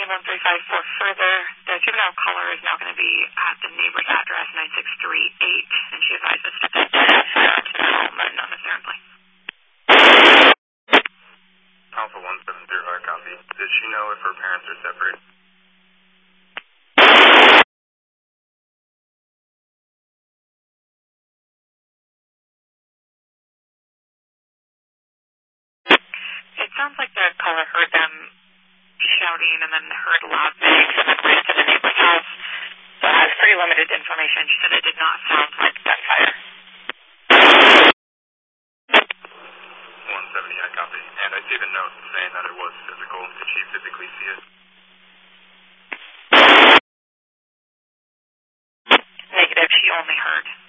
Union 135 for further. The juvenile caller is now going to be at the neighbor's address, 9638, and she advises to the home, but not necessarily. Alpha 170, copy. Did she know if her parents are separate? It sounds like the caller heard them shouting and then heard loud bangs and then ran to the neighbor's house. So it has pretty limited information. She said it did not sound like gunfire. 170, I copy. And I see the note saying that it was physical. Did she physically see it? Negative. She only heard.